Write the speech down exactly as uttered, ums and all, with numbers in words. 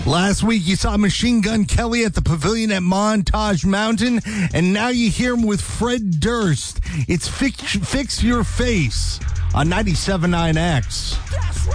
Last week, you saw Machine Gun Kelly at the Pavilion at Montage Mountain, and now you hear him with Fred Durst. It's Fix, Fix Your Face on ninety-seven point nine X.